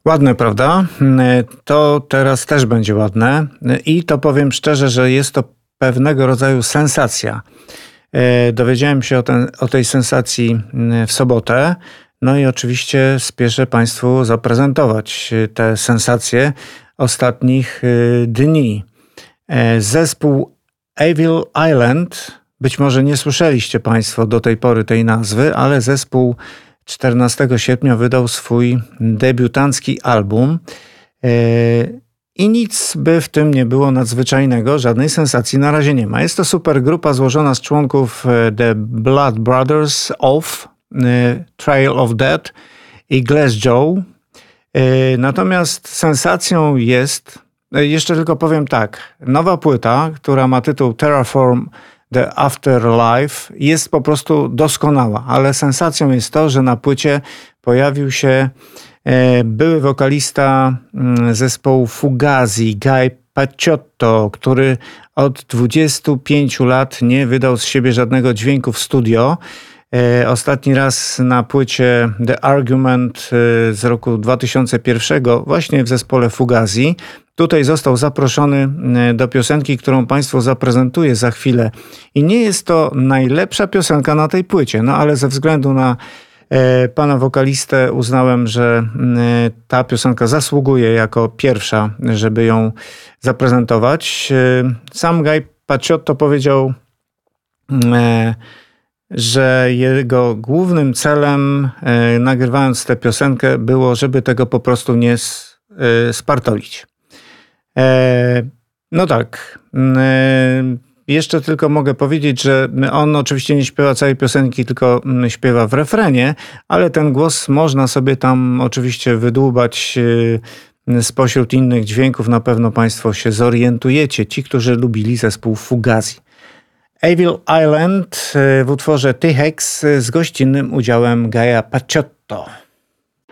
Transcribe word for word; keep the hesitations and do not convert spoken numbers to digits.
Ładne, prawda? To teraz też będzie ładne i to powiem szczerze, że jest to pewnego rodzaju sensacja. Dowiedziałem się o, ten, o tej sensacji w sobotę, no i oczywiście spieszę Państwu zaprezentować te sensacje ostatnich dni. Zespół Evil Island, być może nie słyszeliście Państwo do tej pory tej nazwy, ale zespół czternastego sierpnia wydał swój debiutancki album i nic by w tym nie było nadzwyczajnego, żadnej sensacji na razie nie ma. Jest to super grupa złożona z członków The Blood Brothers of Trail of Death i Glassjaw. Natomiast sensacją jest, jeszcze tylko powiem tak, nowa płyta, która ma tytuł Terraform The Afterlife, jest po prostu doskonała, ale sensacją jest to, że na płycie pojawił się były wokalista zespołu Fugazi, Guy Pacciotto, który od dwudziestu pięciu lat nie wydał z siebie żadnego dźwięku w studio. Ostatni raz na płycie The Argument z roku dwa tysiące pierwszego właśnie w zespole Fugazi. Tutaj został zaproszony do piosenki, którą Państwu zaprezentuję za chwilę. I nie jest to najlepsza piosenka na tej płycie, no ale ze względu na e, pana wokalistę uznałem, że e, ta piosenka zasługuje jako pierwsza, żeby ją zaprezentować. E, sam Guy Pacciotto powiedział, e, że jego głównym celem e, nagrywając tę piosenkę było, żeby tego po prostu nie s, e, spartolić. No tak, jeszcze tylko mogę powiedzieć, że on oczywiście nie śpiewa całej piosenki, tylko śpiewa w refrenie, ale ten głos można sobie tam oczywiście wydłubać spośród innych dźwięków. Na pewno Państwo się zorientujecie, ci, którzy lubili zespół Fugazi. Evil Island w utworze T-Hex z gościnnym udziałem Guy'a Pacciotto.